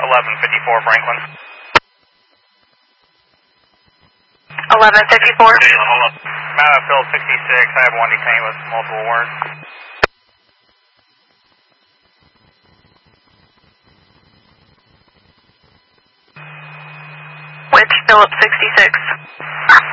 1154 Franklin. 1154. Phillips 66, I have one detained with multiple warrants. Which Phillips 66?